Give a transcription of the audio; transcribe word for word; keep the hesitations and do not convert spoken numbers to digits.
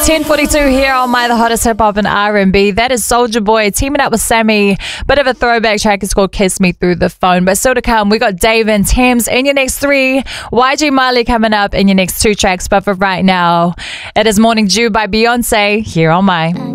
ten forty-two here on My The Hottest Hip Hop and R and B. That is Soulja Boy teaming up with Sammy. Bit of a throwback track. It's called Kiss Me Through the Phone. But still to come, we got Dave and Thames in your next three. Y G Marley coming up in your next two tracks. But for right now, it is Morning Dew by Beyonce here on My.